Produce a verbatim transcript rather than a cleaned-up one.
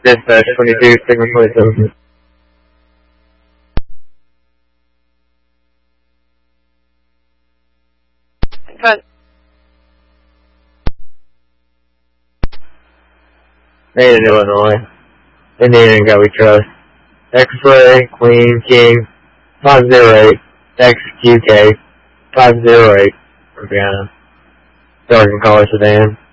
Dispatch twenty-two, Sigma twenty-seven. But Made in Illinois. Indian and God we trust. X-ray, Queen, King, five zero eight, X Q K, five zero eight, for Guyana. Dark and color sedan.